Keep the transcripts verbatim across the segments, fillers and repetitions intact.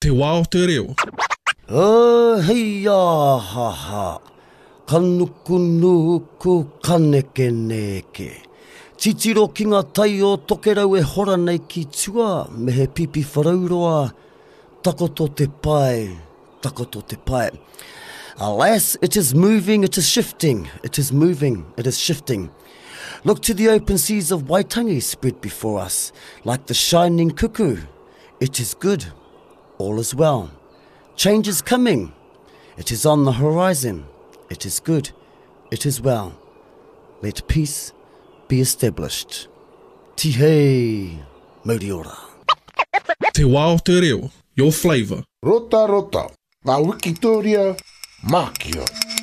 Te wā o te reo. Ah, hei a ha ha. Kanuku nuku kaneke neke. Titiro ki ngā tai o tokerau e hora nei ki tua, me he pipi wharauroa. Takoto te pai, takoto te pai. Alas, it is moving, it is shifting, it is moving, it is shifting. Look to the open seas of Waitangi spread before us, like the shining cuckoo. It is good, all is well. Change is coming, it is on the horizon. It is good, it is well. Let peace be established. Tihei, mauri ora. Te wā o te reo, your flavour. Rota rota, ngā Wikitoria, mākia.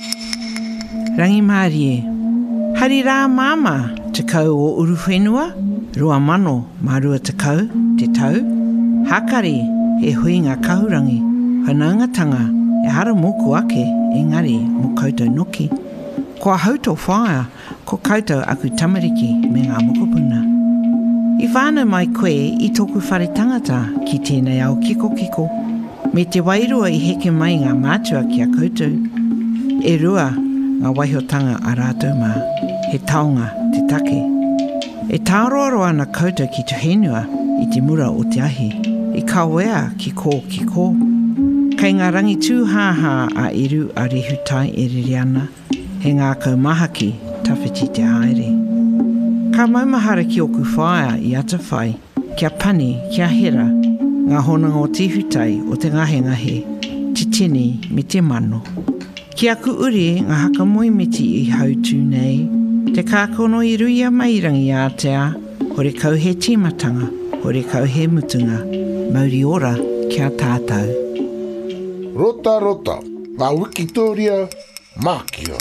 Rangi Mārie. Hari rā māma, te kau o uruwhenua, rua mano marua te kau, te tau. Hakari, he hui ngā kahurangi, whanaungatanga, e hara moku ake, engari mo koutou noki. Kua hauto whaia, ko koutou aku tamariki me ngā mokopuna. I whānau mai koe i tōku whare tangata ki tēnei au kiko kiko, me te wairua i heke mai ngā mātua ki a koutou. E rua ngā waihotanga a rātou mā, he taonga te take. E tāroaroa na koutou ki te whenua i te mura o te ahi, i kawea ki kō ki kō. Kei ngā rangi tūhāhā a iru a rehutai e riri ana, he ngā kaumahaki tawhiti te haere. Ka maumahara ki oku whaia i ata whai, kia pani, kia hera, ngā honanga o te hutai o te ngahe ngahe, te tini me te mano. Kia ku uri ngā haka moimiti i hautū nei, te kākono i ruia mairangi a tea, hore kau he tīmatanga, hore kau he mutunga, mauri ora kia tātou. Rota rota, ngā Wikitoria, mākia.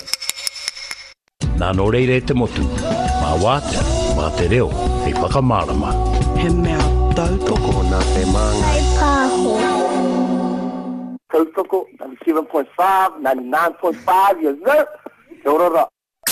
Nā no reire te motu, mā wātea, mā te reo, hei whakamārama. He mea tautoko nā te manga. Hei pāho. Tautoko, ninety-seven point five, ninety-nine point five, yes, no. Te orora.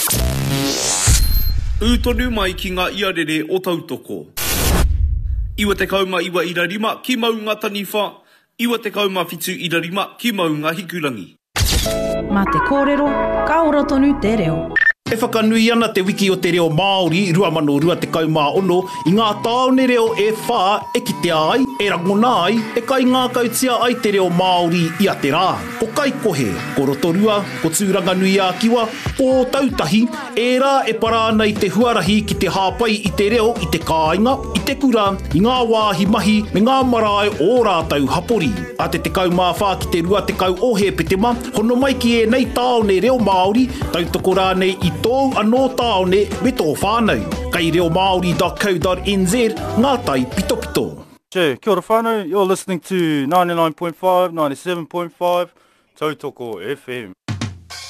Ūtonu mai ki ngā iarere o tautoko. Iwa te kauma iwa ira rima ki mau ngā taniwha, iwa te kauma whitu ira rima ki mau ngā hikurangi. Mā te kōrero, ka ora tonu te reo. E whakanui ana te wiki o te reo Māori, rua mano rua te kaumā ono, i ngā tāone reo e whā, e ki te ai, e rangona ai, e kai ngā kautia ai te reo Māori i a te rā. Ko kai kohe, ko rotorua, ko tūranga nui a kiwa, ko tautahi, e rā e parāna i te huarahi ki te hāpai i te reo, i te kāinga, i te kura, i ngā wāhi mahi, me ngā marae o rātau hapori. A te te kaumā whā ki te rua te kau ohe petema, hono mai ki e nei tāone reo Māori, tautoko rā nei i tōu anō tāone me tō whānau. Kai reo Māori dot co dot n z, ngā tai pito pito. Che, kia ora whānau, you're listening to ninety-nine point five, ninety-seven point five, Tautoko F M.